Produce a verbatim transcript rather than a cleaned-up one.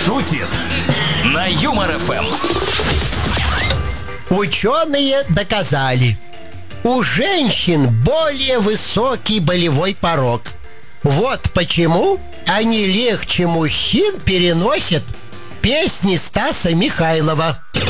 шутит на Юмор эф эм. Ученые доказали, у женщин более высокий болевой порог. Вот почему они легче мужчин переносят песни Стаса Михайлова.